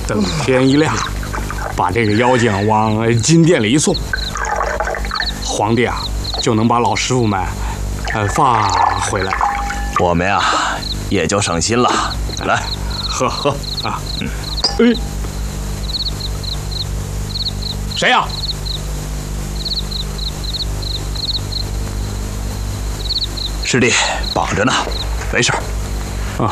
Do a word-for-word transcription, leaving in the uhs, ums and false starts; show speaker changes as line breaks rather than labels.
等天一亮，把这个妖精往金殿里一送，皇帝啊就能把老师傅们呃放回来。
我们呀也就省心了。来，
喝喝啊！嗯，哎，谁呀？
师弟绑着呢，没事。